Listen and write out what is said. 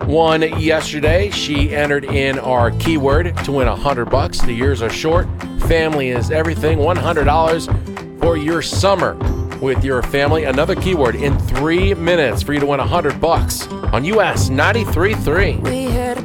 won yesterday. She entered in our keyword to win $100. The years are short. Family is everything. $100 for your summer with your family. Another keyword in 3 minutes for you to win $100 on US 93.3. We had